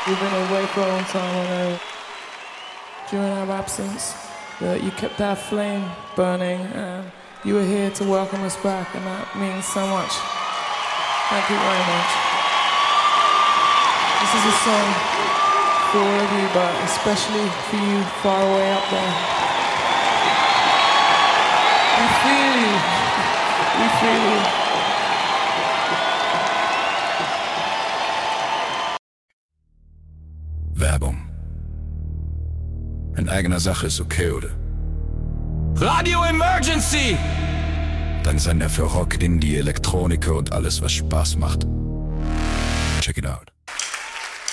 We've been away for a long time, I know. During our absence, you kept our flame burning, and you were here to welcome us back, and that means so much. Thank you very much. This is a song for all of you, but especially for you far away up there. We feel you. We feel you. Werbung. In eigener Sache ist okay, oder? Radio Emergency! Dein Sender für Rock, Indie, Elektronik und alles, was Spaß macht. Check it out.